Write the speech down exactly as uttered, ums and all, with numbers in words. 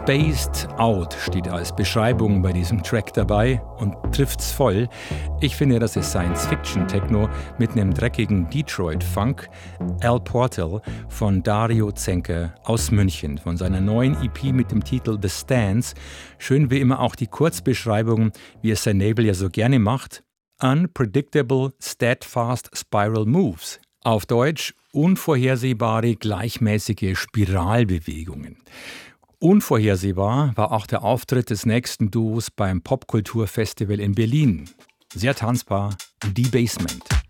Spaced Out steht als Beschreibung bei diesem Track dabei und trifft's voll. Ich finde, das ist Science-Fiction-Techno mit einem dreckigen Detroit-Funk. Al Portal von Dario Zenker aus München, von seiner neuen E P mit dem Titel The Stance. Schön wie immer auch die Kurzbeschreibung, wie es sein Label ja so gerne macht. Unpredictable, steadfast spiral moves. Auf Deutsch unvorhersehbare, gleichmäßige Spiralbewegungen. Unvorhersehbar war auch der Auftritt des nächsten Duos beim Popkulturfestival in Berlin. Sehr tanzbar, Die Basement.